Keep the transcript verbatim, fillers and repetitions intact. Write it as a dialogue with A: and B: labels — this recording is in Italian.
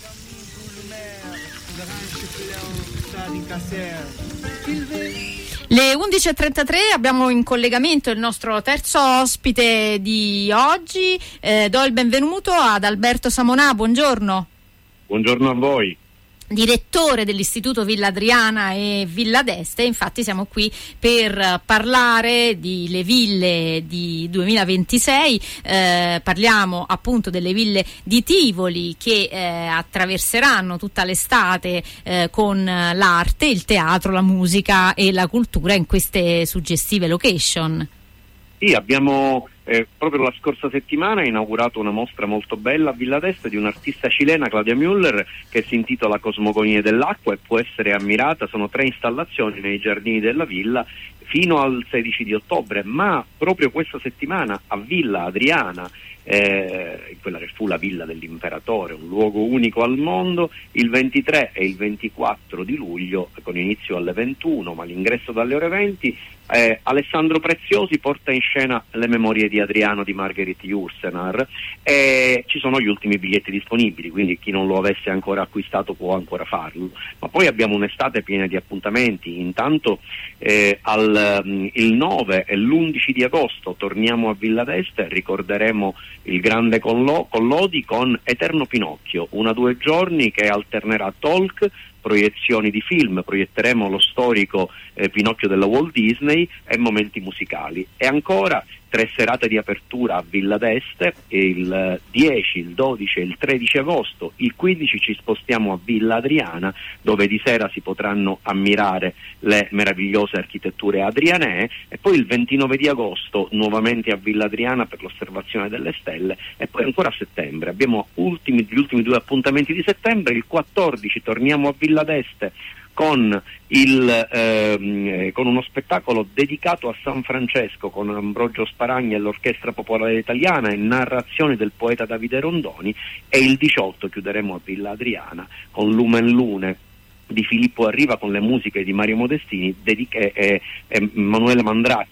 A: Le undici e trentatré abbiamo in collegamento il nostro terzo ospite di oggi. Eh, do il benvenuto ad Alberto Samonà, buongiorno.
B: Buongiorno a voi.
A: Direttore dell'Istituto Villa Adriana e Villa d'Este. Infatti siamo qui per parlare di le ville di duemilaventisei, eh, parliamo appunto delle ville di Tivoli che eh, attraverseranno tutta l'estate eh, con l'arte, il teatro, la musica e la cultura in queste suggestive location.
B: Sì, abbiamo eh, proprio la scorsa settimana inaugurato una mostra molto bella a Villa d'Este di un'artista cilena, Claudia Müller, che si intitola Cosmogonie dell'acqua e può essere ammirata. Sono tre installazioni nei giardini della villa fino al sedici di ottobre, ma proprio questa settimana a Villa Adriana, eh, quella che fu la villa dell'imperatore, un luogo unico al mondo, il ventitré e il ventiquattro di luglio, con inizio alle ventuno ma l'ingresso dalle ore venti, eh, Alessandro Preziosi porta in scena Le memorie di Adriano di Marguerite Yourcenar e ci sono gli ultimi biglietti disponibili, quindi chi non lo avesse ancora acquistato può ancora farlo. Ma poi abbiamo un'estate piena di appuntamenti. Intanto eh, al, um, il nove e l'undici di agosto torniamo a Villa d'Este, ricorderemo il grande collo- Collodi con Eterno Pinocchio, una due giorni che alternerà talk, proiezioni di film, proietteremo lo storico eh, Pinocchio della Walt Disney e momenti musicali. E ancora tre serate di apertura a Villa d'Este, il dieci, il dodici e il tredici agosto. Il quindici ci spostiamo a Villa Adriana, dove di sera si potranno ammirare le meravigliose architetture adrianee, e poi il ventinove di agosto nuovamente a Villa Adriana per l'osservazione delle stelle, e poi ancora a settembre abbiamo ultimi, gli ultimi due appuntamenti di settembre. Il quattordici torniamo a Villa d'Este con, il, ehm, con uno spettacolo dedicato a San Francesco con Ambrogio Sparagni e l'Orchestra Popolare Italiana e narrazioni del poeta Davide Rondoni, e il diciotto chiuderemo a Villa Adriana con Lumen Lune di Filippo Arriva con le musiche di Mario Modestini dediche, e, e Emanuele Mandracchi